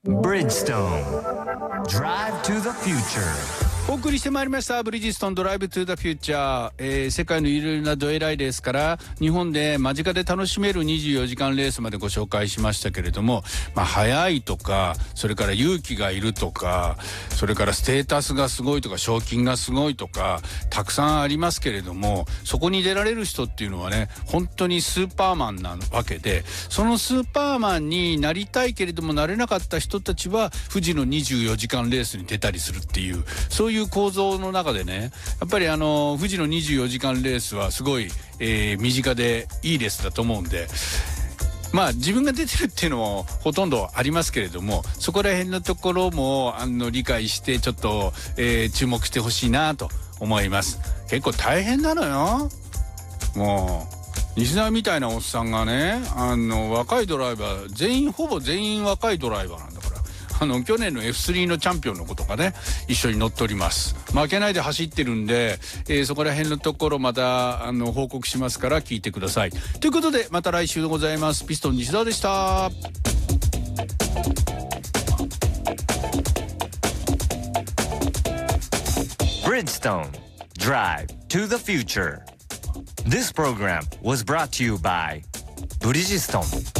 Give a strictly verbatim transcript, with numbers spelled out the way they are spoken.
Bridgestone Drive to the Future。 お送りしてまいりましたブリヂストンドライブトゥザフューチャー、えー、世界のいろいろなドエライレースから日本で間近で楽しめるにじゅうよじかんレースまでご紹介しましたけれども、まあ、速いとかそれから勇気がいるとかそれからステータスがすごいとか賞金がすごいとかたくさんありますけれども、そこに出られる人っていうのはね本当にスーパーマンなわけで、そのスーパーマンになりたいけれどもなれなかった人たちは富士のにじゅうよじかんレースに出たりするっていう、そういう構造の中でね、やっぱりあの富士のにじゅうよじかんレースはすごい、えー、身近でいいレースだと思うんで、まあ自分が出てるっていうのもほとんどありますけれども、そこら辺のところもあの理解してちょっと、えー、注目してほしいなと思います。結構大変なのよ。もう西澤みたいなおっさんがね、あの若いドライバー全員ほぼ全員若いドライバーなんだから、あの去年の エフスリー のチャンピオンの子とかね一緒に乗っております。負けないで走ってるんで、えー、そこら辺のところまたあの報告しますから聞いてください。ということでまた来週でございます。ピストン西澤でした。 Bridgestone Drive to the Future。 This program was brought to you by Bridgestone。